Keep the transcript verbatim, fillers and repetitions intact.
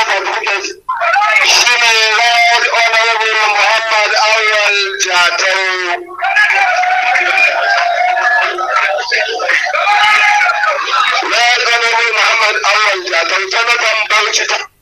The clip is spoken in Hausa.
certificate shi ne Right Honorable Muhammad Awal Jatau. Right Honorable Muhammad Awal Jatau, Sanatan Bauchi.